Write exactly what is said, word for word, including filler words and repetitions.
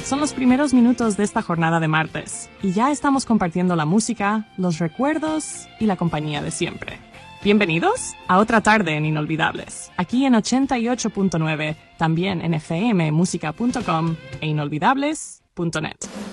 Son los primeros minutos de esta jornada de martes y ya estamos compartiendo la música, los recuerdos y la compañía de siempre. Bienvenidos a otra tarde en Inolvidables, aquí en ochenta y ocho punto nueve, también en f m música punto com e inolvidables punto net.